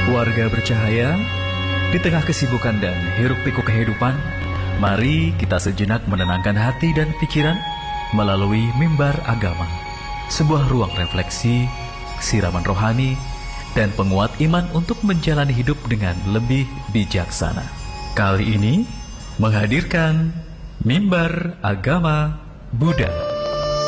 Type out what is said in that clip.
Warga bercahaya, di tengah kesibukan dan hiruk-pikuk kehidupan, mari kita sejenak menenangkan hati dan pikiran melalui mimbar agama. Sebuah ruang refleksi, siraman rohani, dan penguat iman untuk menjalani hidup dengan lebih bijaksana. Kali ini, menghadirkan Mimbar Agama Buddha.